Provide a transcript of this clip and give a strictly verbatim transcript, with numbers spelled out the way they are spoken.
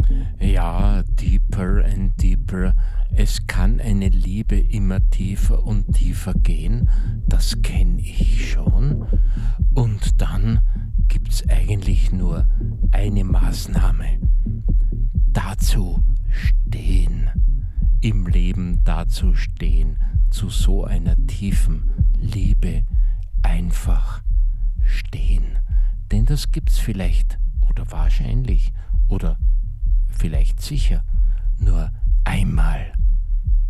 Ja, deeper and deeper. Es kann eine Liebe immer tiefer und tiefer gehen, das kenne ich schon. Und dann gibt's eigentlich nur eine Maßnahme. Dazu stehen. Im Leben dazu stehen. Zu so einer tiefen Liebe einfach stehen. Denn das gibt's vielleicht oder wahrscheinlich oder vielleicht sicher nur einmal